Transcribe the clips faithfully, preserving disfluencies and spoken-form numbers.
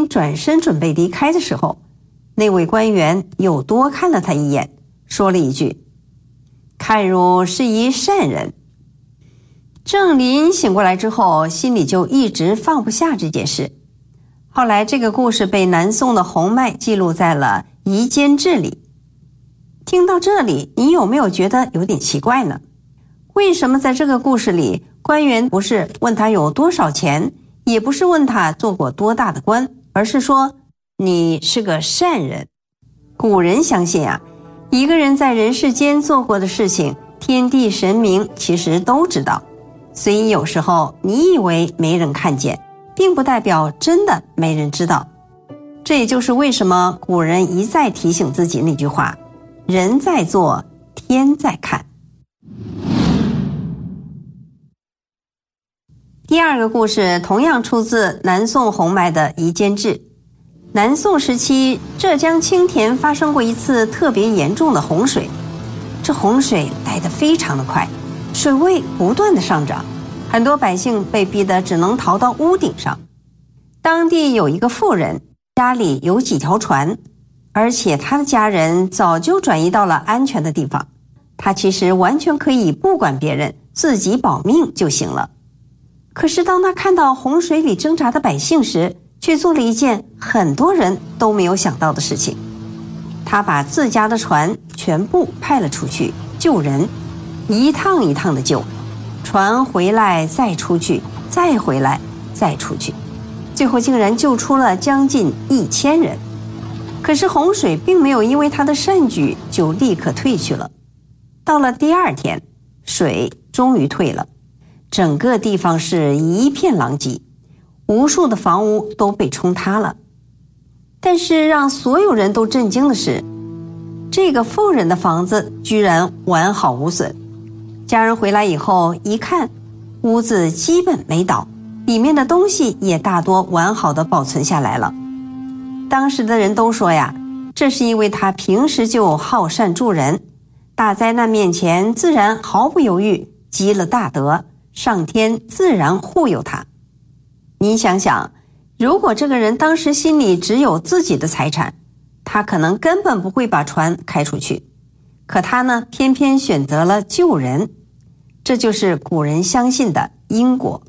经转身准备离开的时候，那位官员又多看了他一眼，说了一句：看汝是一善人。郑林醒过来之后，心里就一直放不下这件事。后来这个故事被南宋的洪迈记录在了《夷坚志》里。听到这里，你有没有觉得有点奇怪呢？为什么在这个故事里，官员不是问他有多少钱，也不是问他做过多大的官，而是说你是个善人？古人相信啊，一个人在人世间做过的事情，天地神明其实都知道，所以有时候你以为没人看见，并不代表真的没人知道。这也就是为什么古人一再提醒自己那句话：人在做，天在看。第二个故事同样出自南宋洪迈的《夷坚志》。南宋时期，浙江青田发生过一次特别严重的洪水，这洪水来得非常的快，水位不断的上涨，很多百姓被逼得只能逃到屋顶上。当地有一个妇人，家里有几条船，而且他的家人早就转移到了安全的地方，他其实完全可以不管别人，自己保命就行了。可是当他看到洪水里挣扎的百姓时，却做了一件很多人都没有想到的事情。他把自家的船全部派了出去救人，一趟一趟的救，船回来再出去，再回来再出去，最后竟然救出了将近一千人。可是洪水并没有因为他的善举就立刻退去了。到了第二天，水终于退了，整个地方是一片狼藉，无数的房屋都被冲塌了。但是让所有人都震惊的是，这个妇人的房子居然完好无损。家人回来以后一看，屋子基本没倒，里面的东西也大多完好的保存下来了。当时的人都说呀，这是因为他平时就好善助人，大灾难面前自然毫不犹豫，积了大德，上天自然护佑他。你想想，如果这个人当时心里只有自己的财产，他可能根本不会把船开出去。可他呢，偏偏选择了救人，这就是古人相信的因果。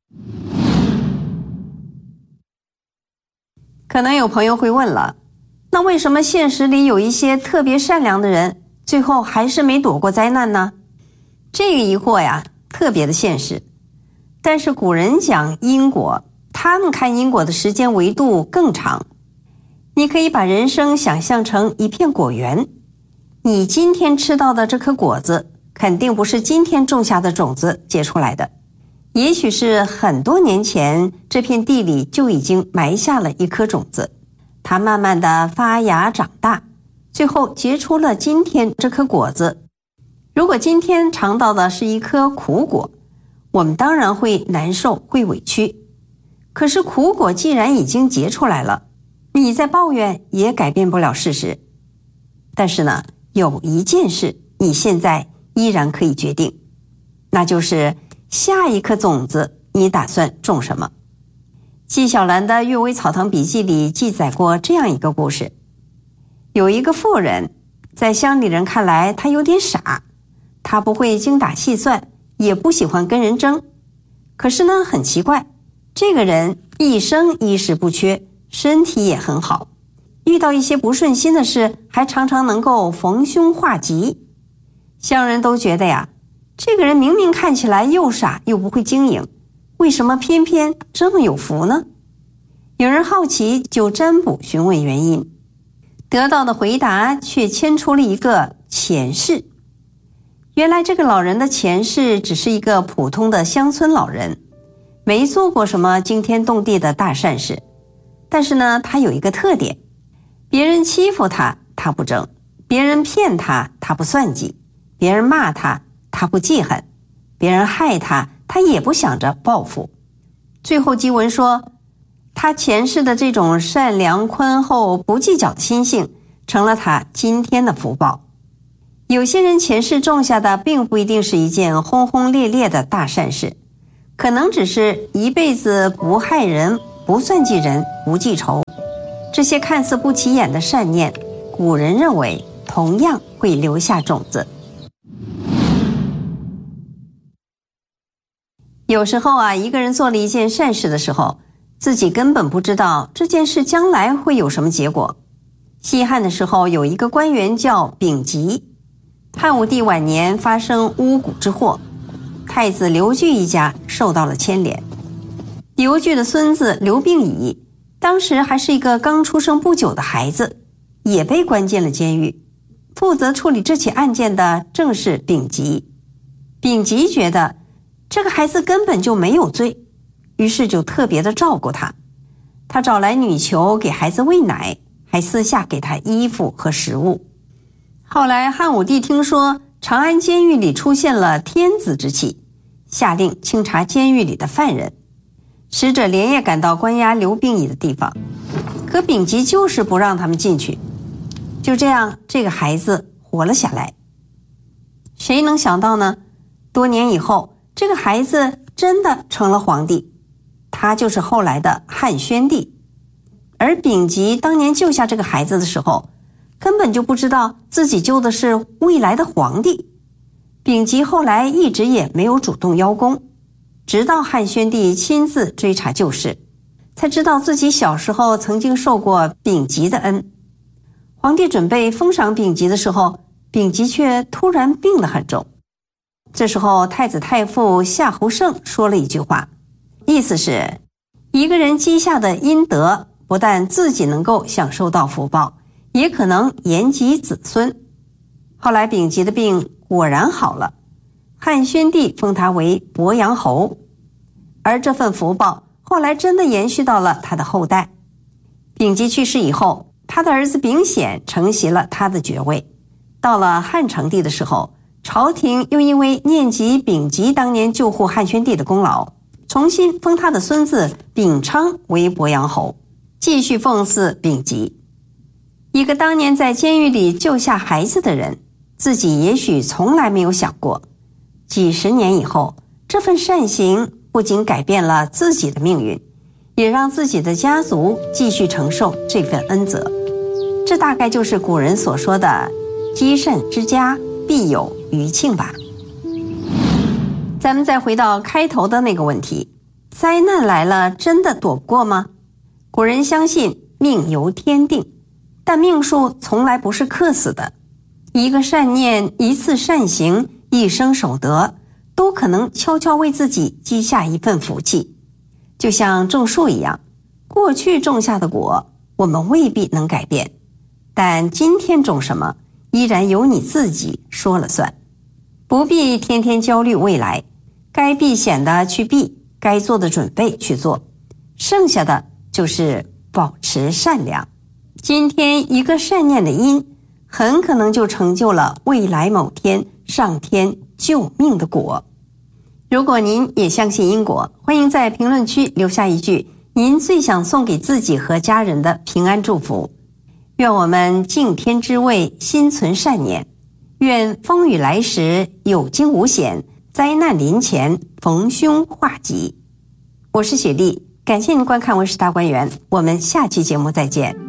可能有朋友会问了，那为什么现实里有一些特别善良的人，最后还是没躲过灾难呢？这个疑惑呀，特别的现实。但是古人讲因果，他们看因果的时间维度更长。你可以把人生想象成一片果园，你今天吃到的这颗果子，肯定不是今天种下的种子结出来的，也许是很多年前这片地里就已经埋下了一颗种子，它慢慢的发芽长大，最后结出了今天这颗果子。如果今天尝到的是一颗苦果，我们当然会难受，会委屈。可是苦果既然已经结出来了，你再抱怨也改变不了事实。但是呢，有一件事你现在依然可以决定，那就是下一颗种子你打算种什么。纪晓岚的《阅微草堂笔记》里记载过这样一个故事。有一个妇人，在乡里人看来她有点傻，她不会精打细算，也不喜欢跟人争。可是呢，很奇怪，这个人一生衣食不缺，身体也很好，遇到一些不顺心的事，还常常能够逢凶化吉。乡人都觉得呀，这个人明明看起来又傻又不会经营，为什么偏偏这么有福呢？有人好奇，就占卜询问原因，得到的回答却牵出了一个前世。原来这个老人的前世只是一个普通的乡村老人，没做过什么惊天动地的大善事。但是呢，他有一个特点，别人欺负他，他不争；别人骗他，他不算计；别人骂他，他不记恨；别人害他，他也不想着报复。最后基文说，他前世的这种善良宽厚不计较的心性，成了他今天的福报。有些人前世种下的并不一定是一件轰轰烈烈的大善事，可能只是一辈子不害人，不算计人，不记仇， 这些看似不起眼的善念，古人认为同样会留下种子。有时候啊，一个人做了一件善事的时候，自己根本不知道这件事将来会有什么结果。西汉的时候，有一个官员叫丙吉，汉武帝晚年发生巫蛊之祸，太子刘据一家受到了牵连。刘据的孙子刘病已当时还是一个刚出生不久的孩子，也被关进了监狱。负责处理这起案件的正是丙吉。丙吉觉得这个孩子根本就没有罪，于是就特别的照顾他。他找来女囚给孩子喂奶，还私下给他衣服和食物。后来汉武帝听说长安监狱里出现了天子之气，下令清查监狱里的犯人。使者连夜赶到关押刘病已的地方，可丙吉就是不让他们进去。就这样，这个孩子活了下来。谁能想到呢？多年以后，这个孩子真的成了皇帝，他就是后来的汉宣帝。而丙吉当年救下这个孩子的时候，根本就不知道自己救的是未来的皇帝。丙吉后来一直也没有主动邀功，直到汉宣帝亲自追查旧事，才知道自己小时候曾经受过丙吉的恩。皇帝准备封赏丙吉的时候，丙吉却突然病得很重。这时候太子太傅夏侯胜说了一句话，意思是一个人积下的阴德，不但自己能够享受到福报，也可能延及子孙。后来丙吉的病果然好了，汉宣帝封他为鄱阳侯，而这份福报后来真的延续到了他的后代。丙吉去世以后，他的儿子丙显承袭了他的爵位。到了汉成帝的时候，朝廷又因为念及丙吉当年救护汉宣帝的功劳，重新封他的孙子丙昌为鄱阳侯，继续奉祀丙吉。一个当年在监狱里救下孩子的人，自己也许从来没有想过，几十年以后，这份善行不仅改变了自己的命运，也让自己的家族继续承受这份恩泽。这大概就是古人所说的积善之家必有余庆吧。咱们再回到开头的那个问题，灾难来了，真的躲不过吗？古人相信命由天定，但命数从来不是克死的。一个善念，一次善行，一生守德，都可能悄悄为自己积下一份福气。就像种树一样，过去种下的果，我们未必能改变，但今天种什么，依然由你自己说了算。不必天天焦虑未来，该避险的去避，该做的准备去做，剩下的就是保持善良。今天一个善念的因，很可能就成就了未来某天上天救命的果。如果您也相信因果，欢迎在评论区留下一句您最想送给自己和家人的平安祝福。愿我们敬天之位，心存善念，愿风雨来时有惊无险，灾难临前逢凶化吉。我是雪莉，感谢您观看文史大观园，我们下期节目再见。